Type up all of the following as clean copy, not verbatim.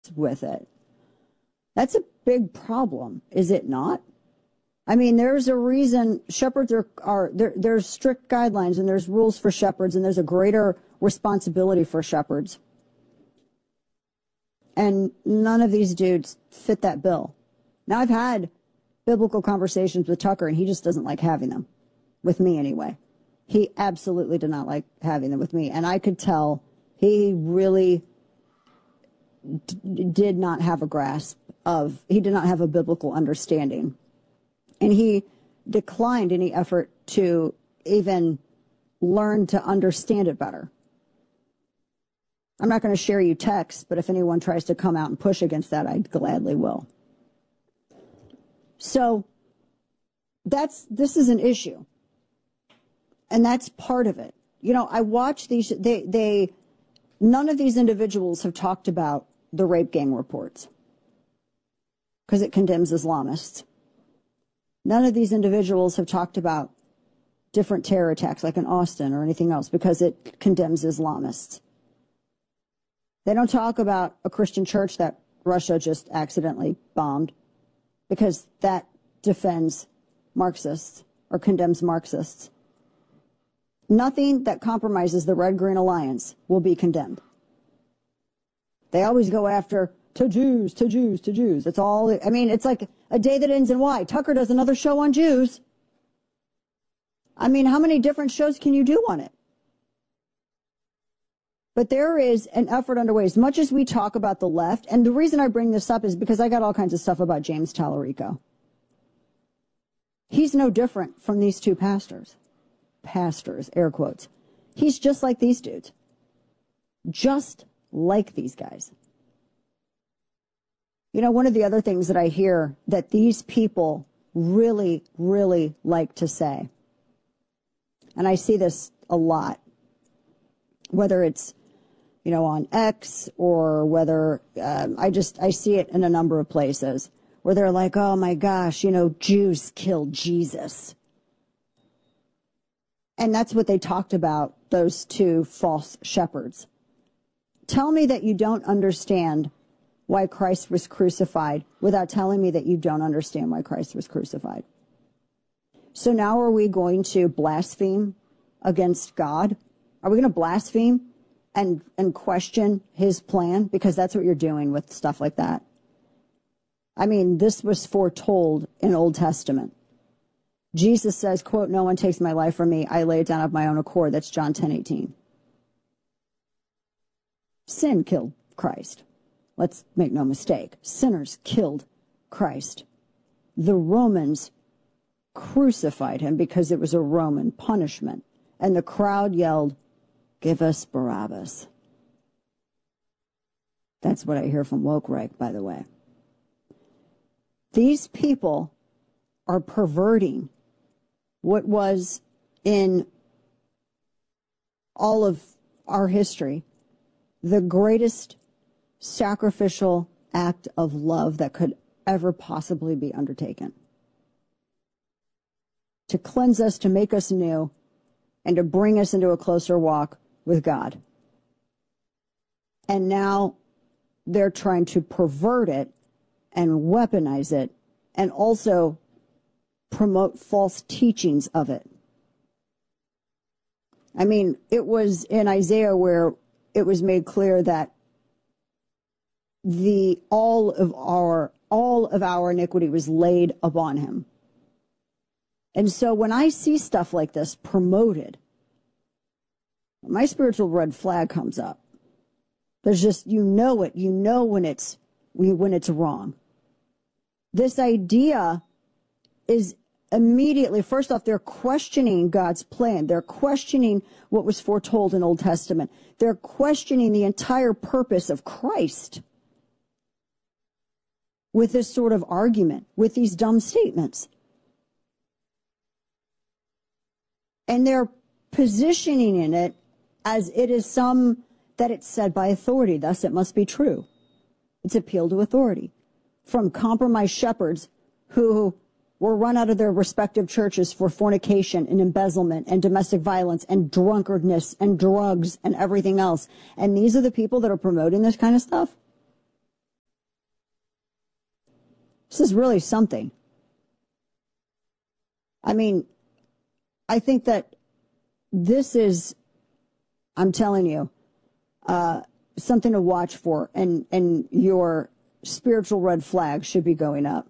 with it. That's a big problem, is it not? I mean, there's a reason shepherds there's strict guidelines and there's rules for shepherds and there's a greater responsibility for shepherds. And none of these dudes fit that bill. Now, I've had biblical conversations with Tucker and he just doesn't like having them. With me anyway. He absolutely did not like having them with me. And I could tell he really did not have a grasp he did not have a biblical understanding. And he declined any effort to even learn to understand it better. I'm not going to share you texts, but if anyone tries to come out and push against that, I gladly will. So this is an issue. And that's part of it. You know, I watch these, none of these individuals have talked about the rape gang reports because it condemns Islamists. None of these individuals have talked about different terror attacks like in Austin or anything else because it condemns Islamists. They don't talk about a Christian church that Russia just accidentally bombed because that defends Marxists or condemns Marxists. Nothing that compromises the Red-Green Alliance will be condemned. They always go after to Jews, to Jews, to Jews. It's all, I mean, it's like a day that ends in Y. Tucker does another show on Jews. I mean, how many different shows can you do on it? But there is an effort underway. As much as we talk about the left, and the reason I bring this up is because I got all kinds of stuff about James Tallarico. He's no different from these two pastors. Pastors, air quotes. He's just like these dudes. Just like these guys. You know, one of the other things that I hear that these people really, really like to say, and I see this a lot, whether it's, you know, on X or whether I see it in a number of places where they're like, oh my gosh, you know, Jews killed Jesus. And that's what they talked about, those two false shepherds. Tell me that you don't understand why Christ was crucified without telling me that you don't understand why Christ was crucified. So now are we going to blaspheme against God? Are we going to blaspheme and question his plan? Because that's what you're doing with stuff like that. I mean, this was foretold in Old Testament. Jesus says, quote, no one takes my life from me. I lay it down of my own accord. That's John 10:18. Sin killed Christ. Let's make no mistake. Sinners killed Christ. The Romans crucified him because it was a Roman punishment. And the crowd yelled, give us Barabbas. That's what I hear from Woke Reich, by the way. These people are perverting what was in all of our history the greatest sacrificial act of love that could ever possibly be undertaken. To cleanse us, to make us new, and to bring us into a closer walk with God. And now they're trying to pervert it and weaponize it and also promote false teachings of it. I mean, it was in Isaiah where it was made clear that all of our iniquity was laid upon him. And so when I see stuff like this promoted, my spiritual red flag comes up. There's just, you know when it's wrong. This idea is immediately, first off, they're questioning God's plan. They're questioning what was foretold in Old Testament. They're questioning the entire purpose of Christ with this sort of argument, with these dumb statements. And they're positioning in it as it is that it's said by authority, thus it must be true. It's appeal to authority. From compromised shepherds who were run out of their respective churches for fornication and embezzlement and domestic violence and drunkardness and drugs and everything else. And these are the people that are promoting this kind of stuff? This is really something. I mean, I think that this is, I'm telling you, something to watch for, and your spiritual red flag should be going up.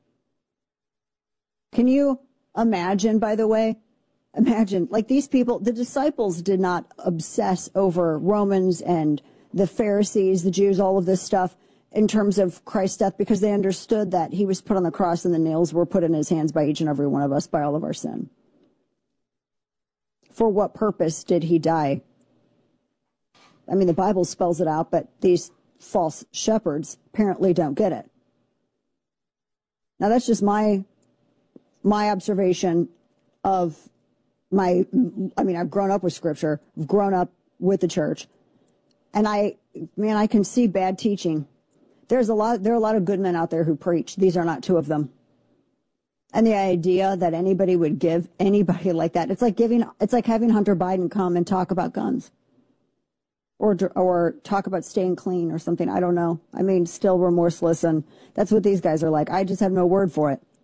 Can you imagine, by the way, like these people, the disciples did not obsess over Romans and the Pharisees, the Jews, all of this stuff in terms of Christ's death, because they understood that he was put on the cross and the nails were put in his hands by each and every one of us by all of our sin. For what purpose did he die? I mean, the Bible spells it out, but these false shepherds apparently don't get it. Now, that's just my observation of I've grown up with Scripture, I've grown up with the church, and I can see bad teaching. There are a lot of good men out there who preach. These are not two of them. And the idea that anybody would give anybody like that, it's like having Hunter Biden come and talk about guns. Or talk about staying clean or something. I don't know. I mean, still remorseless, and that's what these guys are like. I just have no word for it.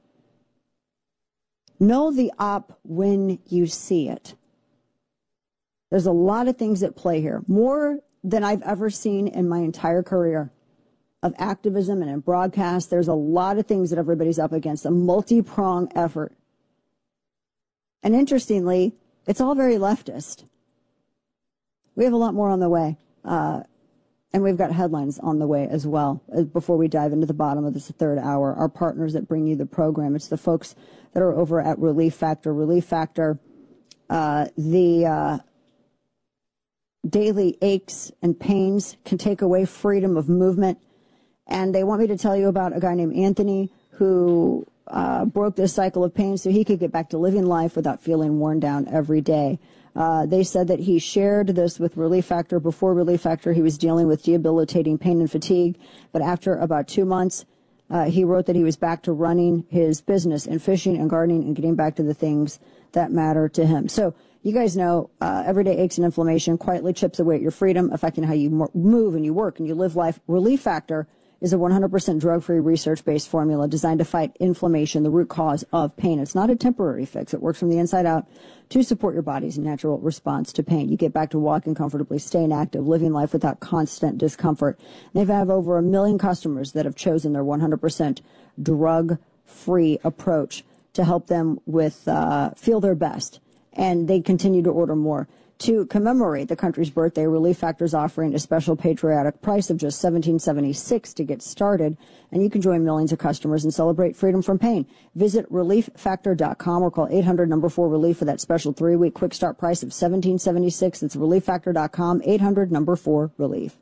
Know the op when you see it. There's a lot of things at play here, more than I've ever seen in my entire career of activism and in broadcast. There's a lot of things that everybody's up against, a multi-pronged effort. And interestingly, it's all very leftist. We have a lot more on the way, and we've got headlines on the way as well. Before we dive into the bottom of this third hour, our partners that bring you the program, it's the folks that are over at Relief Factor. Relief Factor, the daily aches and pains can take away freedom of movement. And they want me to tell you about a guy named Anthony who broke this cycle of pain so he could get back to living life without feeling worn down every day. They said that he shared this with Relief Factor. Before Relief Factor, he was dealing with debilitating pain and fatigue. But after about 2 months, he wrote that he was back to running his business and fishing and gardening and getting back to the things that matter to him. So you guys know everyday aches and inflammation quietly chips away at your freedom, affecting how you move and you work and you live life. Relief Factor is a 100% drug-free, research-based formula designed to fight inflammation, the root cause of pain. It's not a temporary fix. It works from the inside out to support your body's natural response to pain. You get back to walking comfortably, staying active, living life without constant discomfort. They have over 1 million customers that have chosen their 100% drug-free approach to help them with feel their best. And they continue to order more. To commemorate the country's birthday, Relief Factor is offering a special patriotic price of just $17.76 to get started, and you can join millions of customers and celebrate freedom from pain. Visit ReliefFactor.com or call 800-4-RELIEF for that special 3-week quick start price of $17.76. That's ReliefFactor.com, 800-4-RELIEF.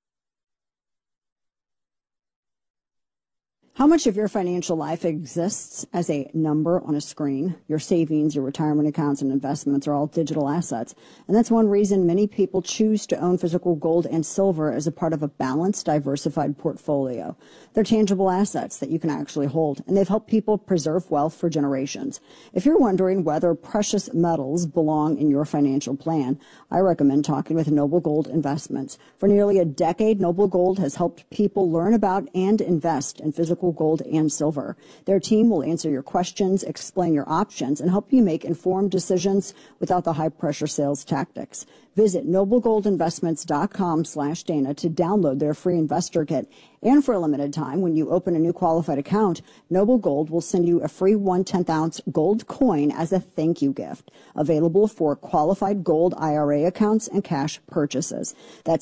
How much of your financial life exists as a number on a screen? Your savings, your retirement accounts, and investments are all digital assets. And that's one reason many people choose to own physical gold and silver as a part of a balanced, diversified portfolio. They're tangible assets that you can actually hold, and they've helped people preserve wealth for generations. If you're wondering whether precious metals belong in your financial plan, I recommend talking with Noble Gold Investments. For nearly a decade, Noble Gold has helped people learn about and invest in physical gold and silver. Their team will answer your questions, explain your options, and help you make informed decisions without the high-pressure sales tactics. Visit noblegoldinvestments.com/Dana to download their free investor kit. And for a limited time, when you open a new qualified account, Noble Gold will send you a free 1/10-ounce gold coin as a thank you gift, available for qualified gold IRA accounts and cash purchases. That's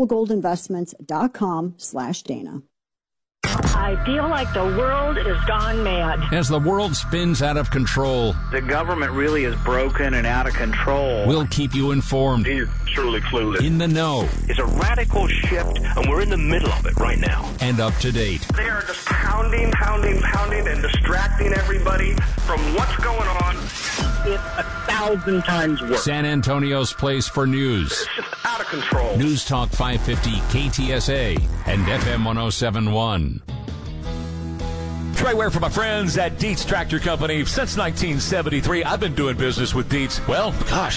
noblegoldinvestments.com/Dana. I feel like the world is gone mad. As the world spins out of control, the government really is broken and out of control. We'll keep you informed. He's truly clueless. In the know. It's a radical shift, and we're in the middle of it right now. And up to date. They are just pounding, and distracting everybody from what's going on. It's 1,000 times worse. San Antonio's place for news. It's just out of control. News Talk 550 KTSA and FM 107.1. Trey Ware for my friends at Dietz Tractor Company. Since 1973, I've been doing business with Dietz. Well,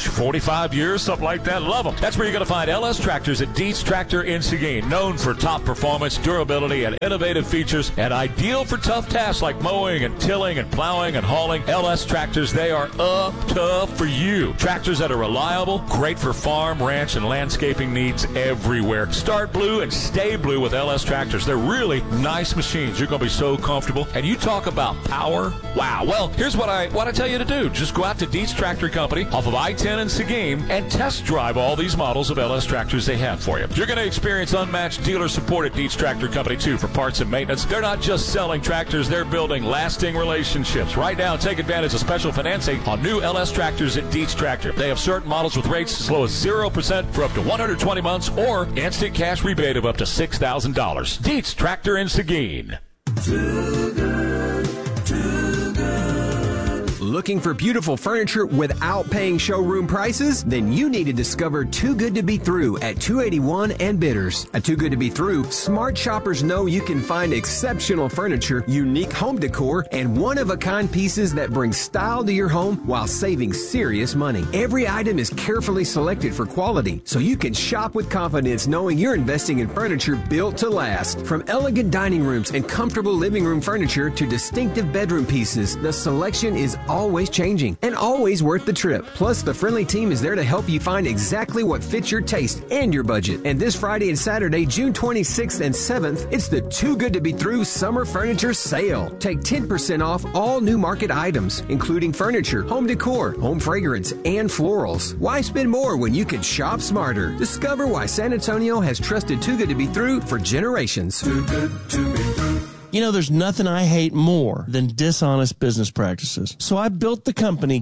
45 years, something like that. Love them. That's where you're going to find LS Tractors at Dietz Tractor in Seguin. Known for top performance, durability, and innovative features, and ideal for tough tasks like mowing and tilling and plowing and hauling. LS Tractors, they are up tough for you. Tractors that are reliable, great for farm, ranch, and landscaping needs everywhere. Start blue and stay blue with LS Tractors. They're really nice machines. You're going to be so comfortable. And you talk about power. Wow. Well, here's what I tell you to do. Just go out to Dietz Tractor Company off of I-10 in Seguin and test drive all these models of LS Tractors they have for you. You're going to experience unmatched dealer support at Dietz Tractor Company, too, for parts and maintenance. They're not just selling tractors. They're building lasting relationships. Right now, take advantage of special financing on new LS Tractors at Dietz Tractor. They have certain models with rates as low as 0% for up to 120 months or instant cash rebate of up to $6,000. Dietz Tractor in Seguin. Too good, too good. Looking for beautiful furniture without paying showroom prices? Then you need to discover Too Good to Be Through at 281 and Bitters. At Too Good to Be Through, smart shoppers know you can find exceptional furniture, unique home decor, and one-of-a-kind pieces that bring style to your home while saving serious money. Every item is carefully selected for quality, so you can shop with confidence knowing you're investing in furniture built to last. From elegant dining rooms and comfortable living room furniture to distinctive bedroom pieces, the selection is always changing and always worth the trip. Plus, the friendly team is there to help you find exactly what fits your taste and your budget. And this Friday and Saturday, June 26th and 7th, it's the Too Good to Be Through Summer Furniture Sale. Take 10% off all new market items, including furniture, home decor, home fragrance, and florals. Why spend more when you can shop smarter? Discover why San Antonio has trusted Too Good to Be Through for generations. Too good to be through. You know, there's nothing I hate more than dishonest business practices. So I built the company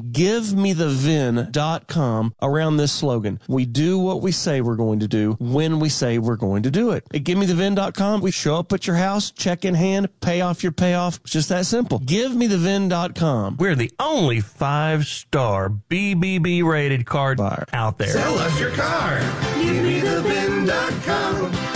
GiveMeTheVin.com around this slogan. We do what we say we're going to do when we say we're going to do it. At GiveMeTheVin.com, we show up at your house, check in hand, pay off your payoff. It's just that simple. GiveMeTheVin.com. We're the only 5-star BBB rated card buyer out there. Sell us your car. GiveMeTheVin.com.